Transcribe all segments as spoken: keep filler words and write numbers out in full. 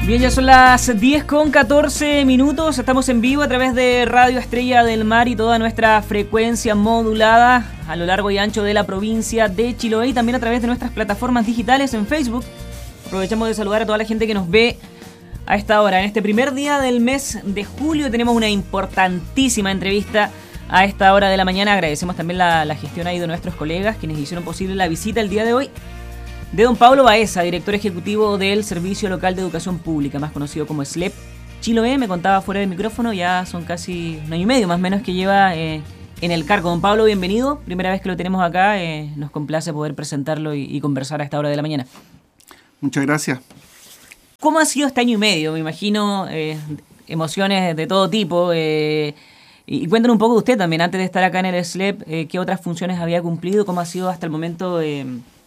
Bien, ya son las diez con catorce minutos, estamos en vivo a través de Radio Estrella del Mar y toda nuestra frecuencia modulada a lo largo y ancho de la provincia de Chiloé y también a través de nuestras plataformas digitales en Facebook. Aprovechamos de saludar a toda la gente que nos ve a esta hora. En este primer día del mes de julio tenemos una importantísima entrevista a esta hora de la mañana. Agradecemos también la, la gestión ahí de nuestros colegas quienes hicieron posible la visita el día de hoy de don Pablo Baeza, director ejecutivo del Servicio Local de Educación Pública, más conocido como S L E P Chiloé. Me contaba fuera del micrófono, ya son casi un año y medio más o menos que lleva eh, en el cargo. Don Pablo, bienvenido. Primera vez que lo tenemos acá, eh, nos complace poder presentarlo y, y conversar a esta hora de la mañana. Muchas gracias. ¿Cómo ha sido este año y medio? Me imagino eh, emociones de todo tipo. Eh, y, y cuéntanos un poco de usted también, antes de estar acá en el S L E P, eh, qué otras funciones había cumplido, cómo ha sido hasta el momento eh,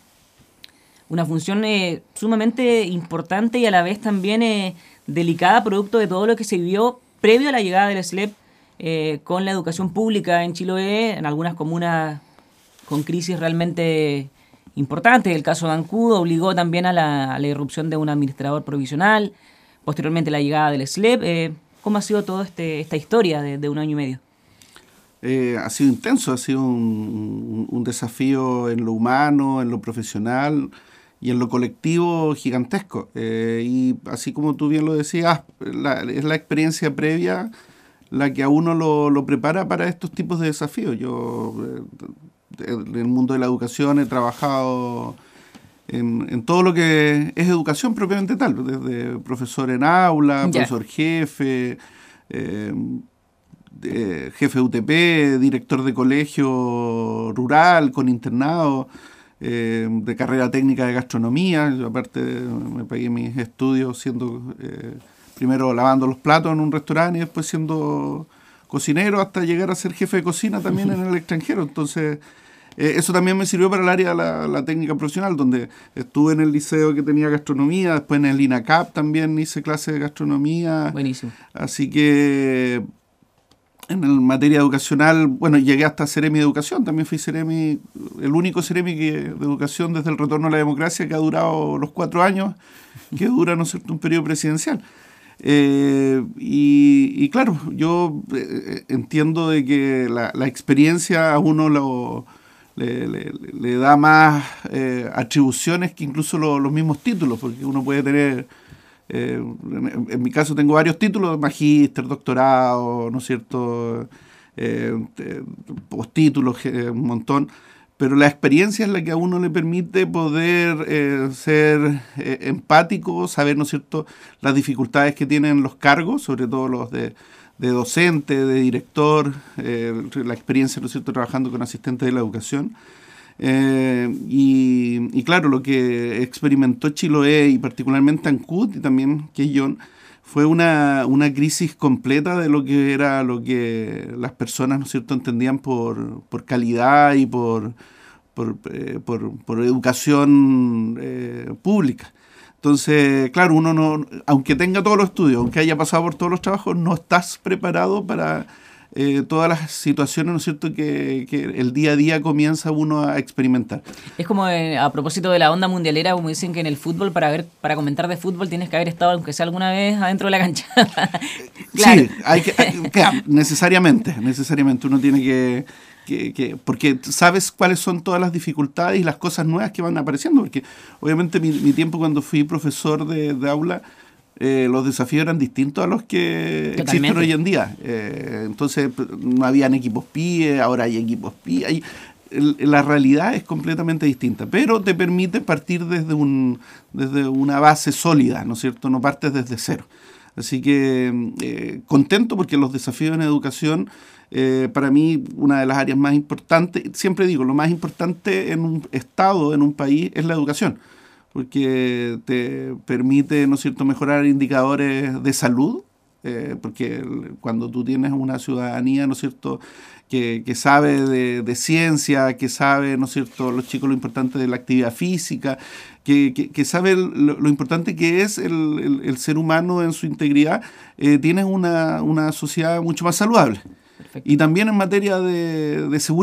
una función eh, sumamente importante y a la vez también eh, delicada, producto de todo lo que se vivió previo a la llegada del S L E P eh, con la educación pública en Chiloé, en algunas comunas con crisis realmente importantes. El caso de Ancud obligó también a la, a la irrupción de un administrador provisional, posteriormente la llegada del S L E P. Eh, ¿Cómo ha sido toda este, esta historia de, de un año y medio? Eh, ha sido intenso, ha sido un, un desafío en lo humano, en lo profesional y en lo colectivo gigantesco. Eh, y así como tú bien lo decías, la, es la experiencia previa la que a uno lo, lo prepara para estos tipos de desafíos. Yo eh, en el mundo de la educación he trabajado en, en todo lo que es educación propiamente tal, desde profesor en aula, yeah. profesor jefe, eh, de jefe de U T P, director de colegio rural con internado, eh, de carrera técnica de gastronomía. Yo aparte me pagué mis estudios siendo eh, primero lavando los platos en un restaurante y después siendo cocinero hasta llegar a ser jefe de cocina también en el extranjero. Entonces eh, eso también me sirvió para el área de la, la técnica profesional, donde estuve en el liceo que tenía gastronomía, después en el INACAP también hice clases de gastronomía. Buenísimo. Así que en materia educacional, bueno, llegué hasta Seremi de Educación, también fui Seremi, el único Seremi que, de Educación desde el retorno a la democracia que ha durado los cuatro años, que dura, ¿no es cierto?, un periodo presidencial. Eh, y, y claro, yo eh, entiendo de que la, la experiencia a uno lo, le, le, le da más eh, atribuciones que incluso lo, los mismos títulos, porque uno puede tener... Eh, en, en mi caso tengo varios títulos, magíster, doctorado, ¿no es cierto? Eh, eh, postítulos, eh, un montón, pero la experiencia es la que a uno le permite poder eh, ser eh, empático, saber, ¿no es cierto?, las dificultades que tienen los cargos, sobre todo los de, de docente, de director, eh, la experiencia, ¿no es cierto?, trabajando con asistentes de la educación. Eh, y, y claro, lo que experimentó Chiloé y particularmente Ancud y también Quellón fue una, una crisis completa de lo que era lo que las personas, ¿no es cierto?, entendían por, por calidad y por, por, eh, por, por educación eh, pública. Entonces, claro, uno no, aunque tenga todos los estudios, aunque haya pasado por todos los trabajos, no estás preparado para Eh, todas las situaciones, ¿no es cierto?, que, que el día a día comienza uno a experimentar. Es como eh, a propósito de la onda mundialera, como dicen que en el fútbol, para ver, para comentar de fútbol tienes que haber estado, aunque sea alguna vez, adentro de la cancha. Claro. Sí, hay que, hay, claro, necesariamente, necesariamente uno tiene que, que, que, porque sabes cuáles son todas las dificultades y las cosas nuevas que van apareciendo, porque obviamente mi, mi tiempo cuando fui profesor de, de aula, Eh, los desafíos eran distintos a los que Totalmente. existen hoy en día. Eh, entonces no habían equipos P I E, ahora hay equipos P I E. Hay, el, la realidad es completamente distinta, pero te permite partir desde, un, desde una base sólida, ¿no es cierto? No partes desde cero. Así que eh, contento porque los desafíos en educación, eh, para mí, una de las áreas más importantes, siempre digo, lo más importante en un estado, en un país, es la educación, porque te permite, ¿no es cierto?, mejorar indicadores de salud, eh, porque cuando tú tienes una ciudadanía, ¿no es cierto?, que, que sabe de, de ciencia, que sabe, ¿no es cierto?, los chicos lo importante de la actividad física, que, que, que sabe lo, lo importante que es el, el, el ser humano en su integridad, eh, tienes una, una sociedad mucho más saludable. Perfecto. Y también en materia de, de seguridad.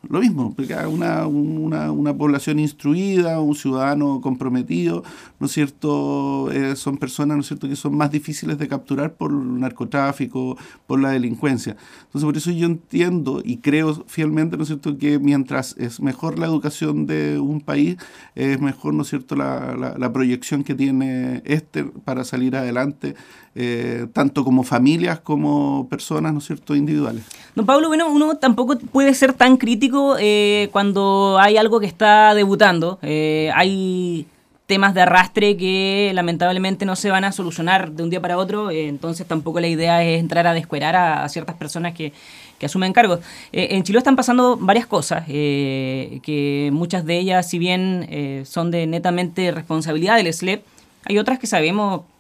lo mismo, porque una, una, una población instruida, un ciudadano comprometido, ¿no es cierto? Eh, son personas, ¿no es cierto?, que son más difíciles de capturar por el narcotráfico, por la delincuencia. Entonces, por eso yo entiendo y creo fielmente, ¿no es cierto?, que mientras es mejor la educación de un país, es mejor, ¿no es cierto?, la, la, la proyección que tiene este para salir adelante, eh, tanto como familias como personas, ¿no es cierto?, individuales. Don Pablo, bueno, uno tampoco puede ser tan crítico eh, cuando hay algo que está debutando. Eh, hay temas de arrastre que lamentablemente no se van a solucionar de un día para otro, eh, entonces tampoco la idea es entrar a descuerar a, a ciertas personas que, que asumen cargos. Eh, en Chile están pasando varias cosas, eh, que muchas de ellas, si bien eh, son de netamente responsabilidad del S L E P, hay otras que sabemos